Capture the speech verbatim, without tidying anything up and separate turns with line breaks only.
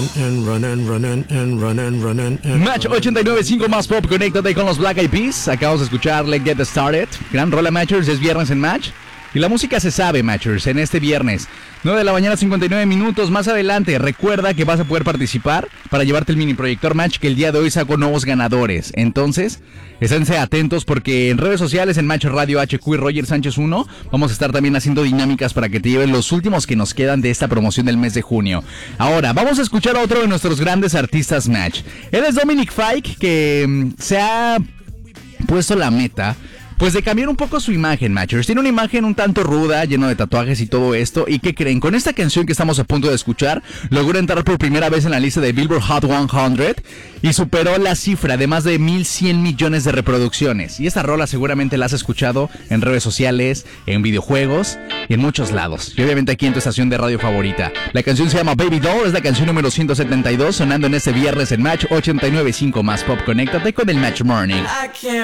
Match ochenta y nueve punto cinco más pop, conéctate con los Black Eyed Peas. Acabamos de escuchar Let's Get Started. Gran rola, Matchers, es viernes en Match. Y la música se sabe, Matchers, en este viernes nueve de la mañana, cincuenta y nueve minutos. Más adelante, recuerda que vas a poder participar para llevarte el mini proyector Match, que el día de hoy sacó nuevos ganadores. Entonces, esténse atentos porque en redes sociales, en Match Radio H Q y Roger Sánchez uno, vamos a estar también haciendo dinámicas para que te lleven los últimos que nos quedan de esta promoción del mes de junio. Ahora, vamos a escuchar a otro de nuestros grandes artistas Match. Él es Dominic Fike, que mmm, se ha puesto la meta pues de cambiar un poco su imagen, Matchers. Tiene una imagen un tanto ruda, lleno de tatuajes y todo esto. ¿Y qué creen? Con esta canción que estamos a punto de escuchar, logró entrar por primera vez en la lista de Billboard Hot cien y superó la cifra de más de mil cien millones de reproducciones. Y esta rola seguramente la has escuchado en redes sociales, en videojuegos y en muchos lados. Y obviamente aquí en tu estación de radio favorita. La canción se llama Baby Doll, es la canción número ciento setenta y dos, sonando en este viernes en Match ochenta y nueve punto cinco más pop. Conéctate con el Match Morning.